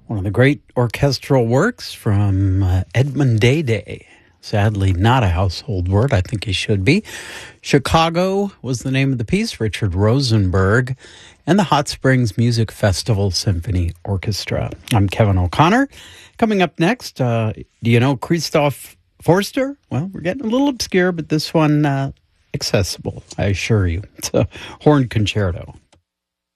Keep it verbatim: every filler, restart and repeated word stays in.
One of the great orchestral works from uh, Edmund Day. Sadly, not a household word. I think he should be. Chicago was the name of the piece. Richard Rosenberg and the Hot Springs Music Festival Symphony Orchestra. I'm Kevin O'Connor. Coming up next, uh, do you know Christoph Forster? Well, we're getting a little obscure, but this one uh, accessible, I assure you. It's a horn concerto.